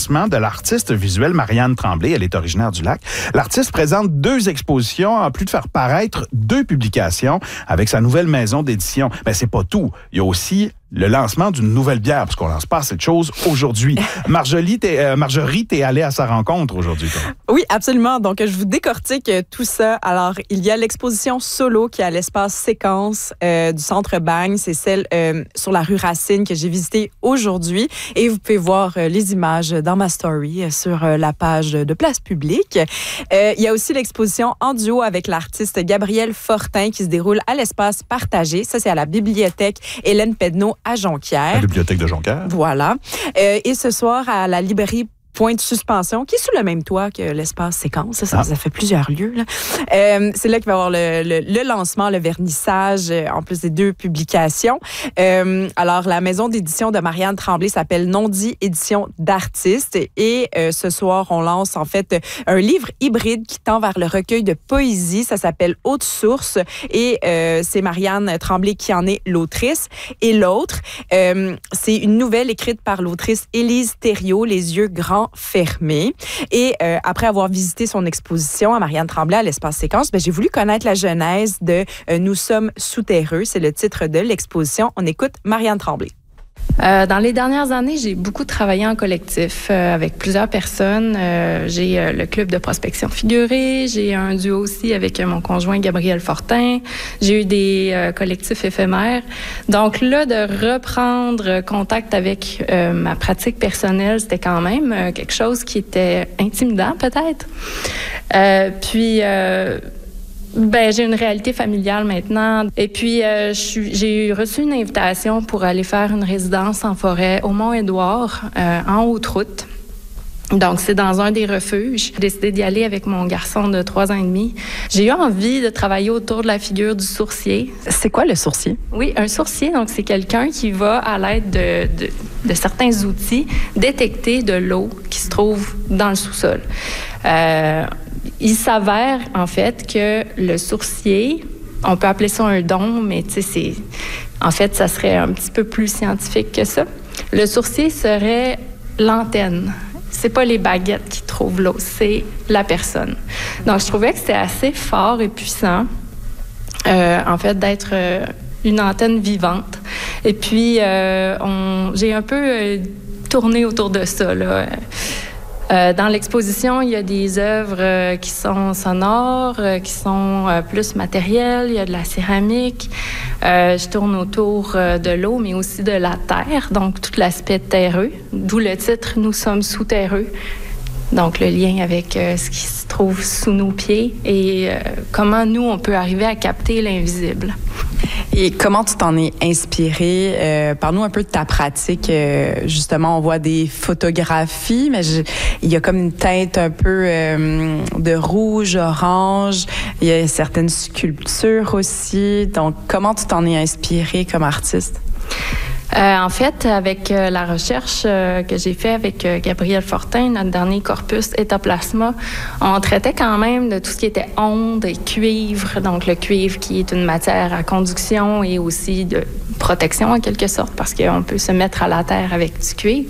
lancement de l'artiste visuelle Marianne Tremblay. Elle est originaire du Lac. L'artiste présente 2 expositions, en plus de faire paraître 2 publications avec sa nouvelle maison d'édition. Mais c'est pas tout. Il y a aussi le lancement d'une nouvelle bière, parce qu'on lance pas cette chose aujourd'hui. Marjorie, t'es allée à sa rencontre aujourd'hui, toi. Oui, absolument. Donc, je vous décortique tout ça. Alors, il y a l'exposition Solo qui est à l'espace Séquence du Centre Bagne. C'est celle sur la rue Racine que j'ai visitée aujourd'hui. Et vous pouvez voir les images dans ma story sur la page de Place Publique. Il y a aussi l'exposition en duo avec l'artiste Gabriel Fortin qui se déroule à l'espace partagé. Ça, c'est à la bibliothèque Hélène Pedneau à Jonquière. La bibliothèque de Jonquière. Voilà. Et ce soir, à la librairie Point de suspension, qui est sous le même toit que l'espace Séquence. Ça fait plusieurs lieux. Là. C'est là qu'il va y avoir le lancement, le vernissage, en plus des 2 publications. Alors, la maison d'édition de Marianne Tremblay s'appelle Non-dit Édition d'artistes. Et ce soir, on lance en fait un livre hybride qui tend vers le recueil de poésie. Ça s'appelle Haute Source. Et c'est Marianne Tremblay qui en est l'autrice. Et l'autre, c'est une nouvelle écrite par l'autrice Élise Thériault, Les yeux grands fermé. Et après avoir visité son exposition à Marianne Tremblay à l'espace Séquence, j'ai voulu connaître la genèse de Nous sommes souterreux. C'est le titre de l'exposition. On écoute Marianne Tremblay. Dans les dernières années, j'ai beaucoup travaillé en collectif avec plusieurs personnes. J'ai le club de prospection figurée, j'ai un duo aussi avec mon conjoint Gabriel Fortin. J'ai eu des collectifs éphémères. Donc là, de reprendre contact avec ma pratique personnelle, c'était quand même quelque chose qui était intimidant peut-être. J'ai une réalité familiale maintenant. Et puis, j'ai reçu une invitation pour aller faire une résidence en forêt au Mont-Édouard, en Haute-Route. Donc, c'est dans un des refuges. J'ai décidé d'y aller avec mon garçon de 3 ans et demi. J'ai eu envie de travailler autour de la figure du sourcier. C'est quoi le sourcier? Oui, un sourcier, donc c'est quelqu'un qui va, à l'aide de certains outils, détecter de l'eau qui se trouve dans le sous-sol. Il s'avère, en fait, que le sourcier, on peut appeler ça un don, mais tu sais, en fait, ça serait un petit peu plus scientifique que ça. Le sourcier serait l'antenne. C'est pas les baguettes qui trouvent l'eau, c'est la personne. Donc, je trouvais que c'était assez fort et puissant, en fait, d'être une antenne vivante. Et puis, j'ai un peu tourné autour de ça, là. Dans l'exposition, il y a des œuvres qui sont sonores, qui sont plus matérielles. Il y a de la céramique. Je tourne autour de l'eau, mais aussi de la terre, donc tout l'aspect terreux, d'où le titre « Nous sommes souterreux ». Donc, le lien avec ce qui se trouve sous nos pieds et comment nous, on peut arriver à capter l'invisible. Et comment tu t'en es inspirée? Parle-nous un peu de ta pratique. Justement, on voit des photographies, mais il y a comme une teinte un peu de rouge, orange. Il y a certaines sculptures aussi. Donc, comment tu t'en es inspirée comme artiste? En fait, avec la recherche que j'ai fait avec Gabriel Fortin, notre dernier corpus Étaplasma, on traitait quand même de tout ce qui était ondes et cuivre. Donc, le cuivre qui est une matière à conduction et aussi de protection en quelque sorte parce qu'on peut se mettre à la terre avec du cuivre.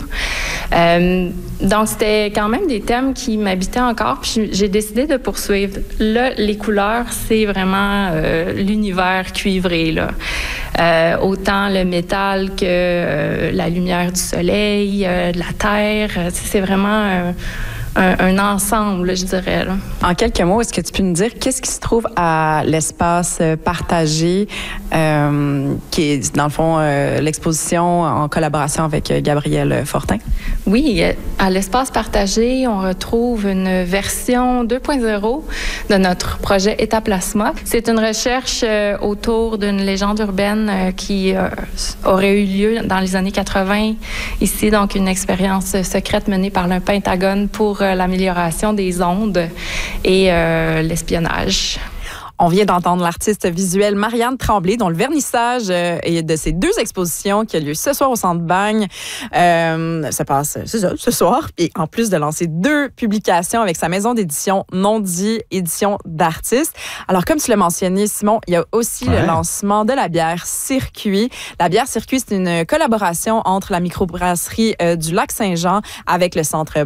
Donc, c'était quand même des thèmes qui m'habitaient encore. Puis j'ai décidé de poursuivre. Là, les couleurs, c'est vraiment l'univers cuivré, là. Autant le métal que la lumière du soleil, de la terre. C'est vraiment un ensemble, je dirais. Là. En quelques mots, est-ce que tu peux nous dire qu'est-ce qui se trouve à l'espace partagé, qui est, dans le fond, l'exposition en collaboration avec Gabriel Fortin? Oui, à l'espace partagé, on retrouve une version 2.0 de notre projet Étaplasma. C'est une recherche autour d'une légende urbaine qui aurait eu lieu dans les années 80 ici, donc une expérience secrète menée par le Pentagone pour l'amélioration des ondes et l'espionnage. On vient d'entendre l'artiste visuelle Marianne Tremblay, dont le vernissage est de ses 2 expositions qui a lieu ce soir au Centre Bagne. Ça passe, c'est ça, ce soir. Et en plus de lancer 2 publications avec sa maison d'édition Non-dit Édition d'artistes. Alors, comme tu l'as mentionné, Simon, il y a aussi le lancement de la bière Circuit. La bière Circuit, c'est une collaboration entre la microbrasserie du Lac-Saint-Jean avec le Centre